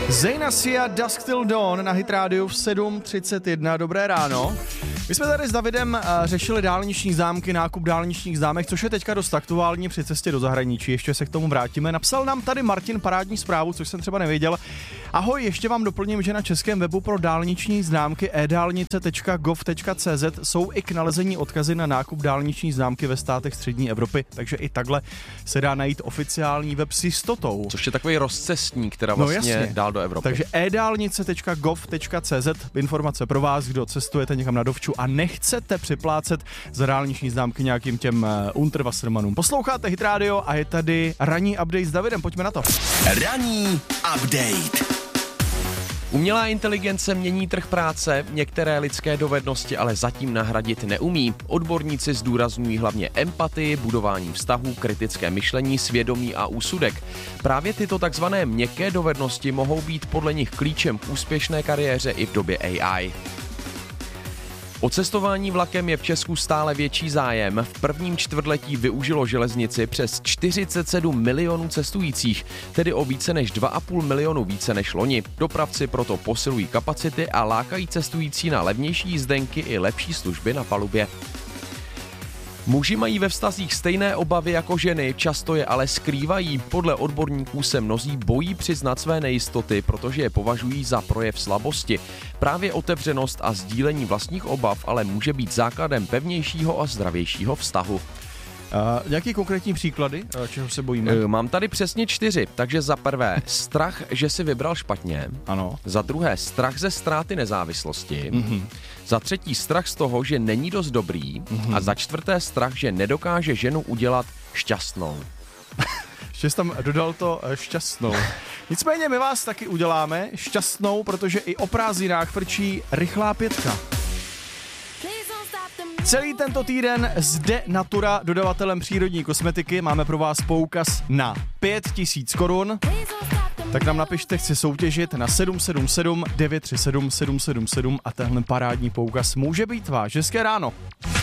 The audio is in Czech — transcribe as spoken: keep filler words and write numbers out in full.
Zejna Sia, Dusk Till Dawn na Hit Radio v sedm třicet jedna. Dobré ráno. My jsme tady s Davidem uh, řešili dálniční známky, nákup dálničních známek, což je teďka dost aktuální při cestě do zahraničí. Ještě se k tomu vrátíme. Napsal nám tady Martin parádní zprávu, což jsem třeba nevěděl. Ahoj, ještě vám doplním, že na českém webu pro dálniční známky e dálnice tečka gov tečka cé zet jsou i k nalezení odkazy na nákup dálniční známky ve státech střední Evropy, takže i takhle se dá najít oficiální web s jistotou. Což je takový rozcestník, která vlastně no dál do Evropy. Takže e dálnice tečka gov tečka cé zet, informace pro vás, kdo cestujete někam na dovču a nechcete připlácet za dálniční známky nějakým těm uh, Unterwassermanům. Posloucháte Hit Radio a je tady ranní update s Davidem, pojďme na to. Ranní update. Umělá inteligence mění trh práce, některé lidské dovednosti ale zatím nahradit neumí. Odborníci zdůrazňují hlavně empatii, budování vztahů, kritické myšlení, svědomí a úsudek. Právě tyto takzvané měkké dovednosti mohou být podle nich klíčem k úspěšné kariéře i v době A I. O cestování vlakem je v Česku stále větší zájem. V prvním čtvrtletí využilo železnici přes čtyřicet sedm milionů cestujících, tedy o více než dva a půl milionu více než loni. Dopravci proto posilují kapacity a lákají cestující na levnější jízdenky i lepší služby na palubě. Muži mají ve vztazích stejné obavy jako ženy, často je ale skrývají. Podle odborníků se mnozí bojí přiznat své nejistoty, protože je považují za projev slabosti. Právě otevřenost a sdílení vlastních obav ale může být základem pevnějšího a zdravějšího vztahu. Uh, nějaký konkrétní příklady, uh, čeho se bojíme? Uh, mám tady přesně čtyři, takže za prvé strach, že si vybral špatně. Ano. Za druhé strach ze ztráty nezávislosti. Mm-hmm. Za třetí strach z toho, že není dost dobrý. Mm-hmm. A za čtvrté strach, že nedokáže ženu udělat šťastnou. Ještě jsi tam dodal to uh, šťastnou. Nicméně my vás taky uděláme šťastnou, protože i o prázdninách frčí rychlá pětka. Celý tento týden zde Natura, dodavatelem přírodní kosmetiky, máme pro vás poukaz na pět tisíc korun. Tak nám napište, chci soutěžit na sedm sedm sedm devět tři sedm sedm sedm sedm a tenhle parádní poukaz může být váš. Hezké ráno.